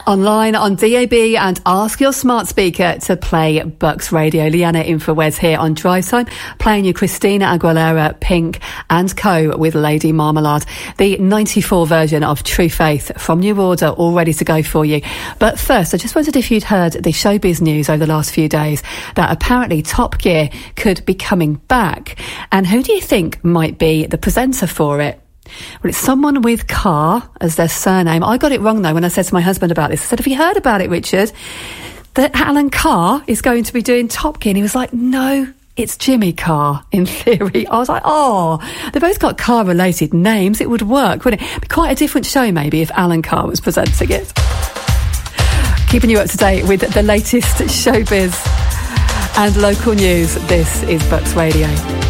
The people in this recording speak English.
Online, on DAB, and ask your smart speaker to play Bucks Radio. Leanna in for Wes here on Drive Time, playing you Christina Aguilera, Pink and Co. with Lady Marmalade. The 94 version of True Faith from New Order, all ready to go for you. But first, I just wondered if you'd heard the showbiz news over the last few days that apparently Top Gear could be coming back. And who do you think might be the presenter for it? Well, it's someone with Carr as their surname. I got it wrong, though, when I said to my husband about this. I said, have you heard about it, Richard? That Alan Carr is going to be doing Top Gear. And he was like, no, it's Jimmy Carr, in theory. I was like, oh, they both got Carr-related names. It would work, wouldn't it? Be quite a different show, maybe, if Alan Carr was presenting it. Keeping you up to date with the latest showbiz and local news. This is Bucks Radio.